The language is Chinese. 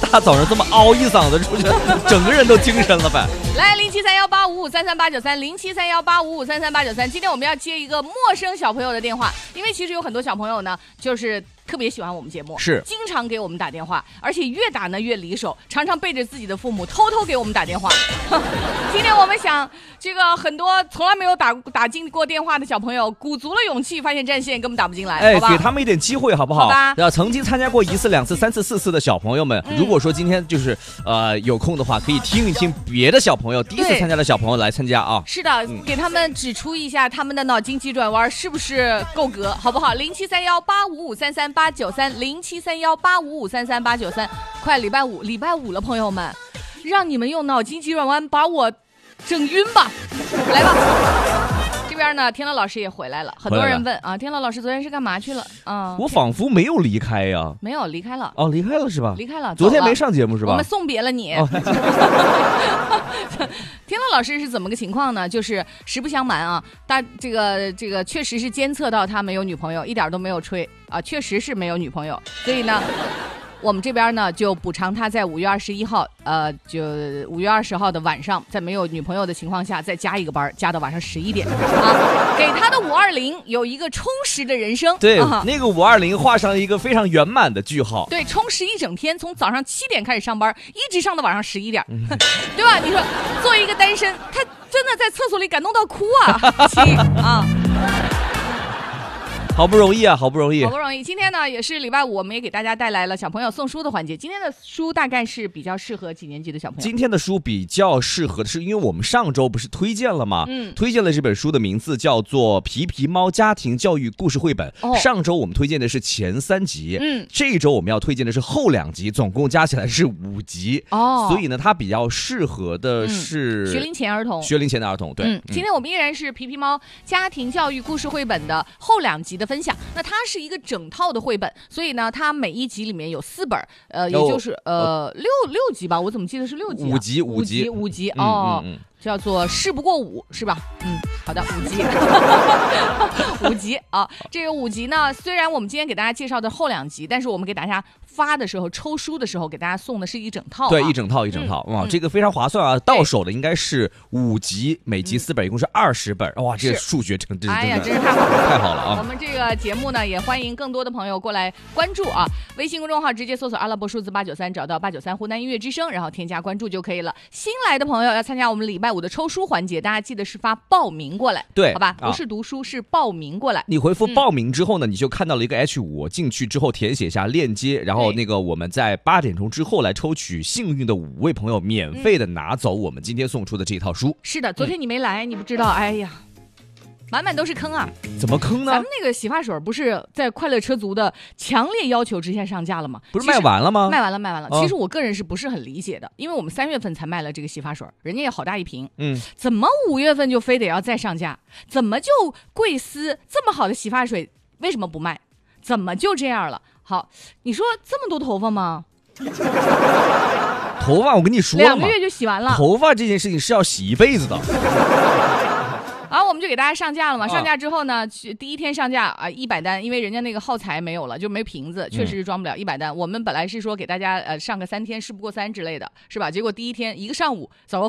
大早上这么嗷一嗓子出去，整个人都精神了呗。 来073185533893073185533893，今天我们要接一个陌生小朋友的电话，因为其实有很多小朋友呢，就是特别喜欢我们节目， 是经常给我们打电话，而且越打呢越离手，常常背着自己的父母偷偷给我们打电话。今天我们想，这个很多从来没有打进过电话的小朋友，鼓足了勇气，发现战线根本打不进来，好吧？ 给他们一点机会好不好？ 好吧。 曾经参加过1次、2次、3次、4次的小朋友们，如果说今天就是有空的话，可以听一听别的小朋友第一次参加的小朋友来参加啊。 是的，给他们指出一下他们的脑筋急转弯是不是够格，好不好？073185533893，073185533893，快礼拜五了，朋友们，让你们用脑筋急转弯把我整晕吧，来吧。这边呢，天乐老师也回来了，很多人问啊，天乐老师昨天是干嘛去了啊？ 我仿佛没有离开呀。 没有离开了。 哦，离开了是吧？ 离开了。 昨天没上节目是吧？ 我们送别了你。天乐老师是怎么个情况呢？就是实不相瞒啊，这个确实是监测到他没有女朋友，一点都没有吹啊，确实是没有女朋友，所以呢。我们这边呢就补偿他在5月21号，就5月20号的晚上，在没有女朋友的情况下再加一个班，加到晚上11点啊，给他的520有一个充实的人生。 对，那个520画上了一个非常圆满的句号。 对，充实一整天，从早上7点开始上班，一直上到晚上11点，对吧？你说，作为一个单身，他真的在厕所里感动到哭啊，啊。 好不容易啊，好不容易。 今天呢也是礼拜五，我们也给大家带来了小朋友送书的环节。今天的书大概是比较适合几年级的小朋友？ 今天的书比较适合的是，因为我们上周不是推荐了吗？推荐了这本书的名字叫做《皮皮猫家庭教育故事绘本》。上周我们推荐的是前3集，这一周我们要推荐的是后2集，总共加起来是5集。所以呢，它比较适合的是学龄前儿童。 学龄前的儿童，对。 今天我们依然是皮皮猫家庭教育故事绘本的后2集的分享。那它是一个整套的绘本，所以呢，它每一集里面有4本，也就是六集吧，我怎么记得是6集啊？5集哦。叫做事不过5是吧？好的，5集，5集啊。这个5集呢，虽然我们今天给大家介绍的后2集，但是我们给大家发的时候抽书的时候给大家送的是一整套。 对，一整套哇，这个非常划算啊！到手的应该是5集，每集4本，一共是20本。哇，这个数学成真是太好了啊！ 我们这个节目呢，也欢迎更多的朋友过来关注啊。微信公众号直接搜索阿拉伯数字893，找到893湖南音乐之声，然后添加关注就可以了。新来的朋友要参加我们礼拜5的抽书环节，大家记得是发报名过来， 对， 好吧？不是读书，是报名过来。 你回复报名之后呢，你就看到了一个 H5，进去之后填写一下链接，然后那个我们在8点钟之后来抽取幸运的5位朋友，免费的拿走我们今天送出的这一套书。 是的，昨天你没来，你不知道，哎呀。满满都是坑啊！ 怎么坑呢？ 咱们那个洗发水不是在快乐车族的强烈要求之下上架了吗？ 不是卖完了吗？ 卖完了。其实我个人是不是很理解的？因为我们3月份才卖了这个洗发水，人家也好大一瓶，怎么5月份就非得要再上架？怎么就贵司这么好的洗发水为什么不卖？怎么就这样了？好，你说这么多头发吗？ 头发我跟你说了嘛，2 个月就洗完了。 头发这件事情是要洗一辈子的。 然后我们就给大家上架了嘛，上架之后呢，第一天上架啊100单，因为人家那个耗材没有了，就没瓶子，确实是装不了100单。我们本来是说给大家上个3天事不过3之类的，是吧？结果第一天1个上午，早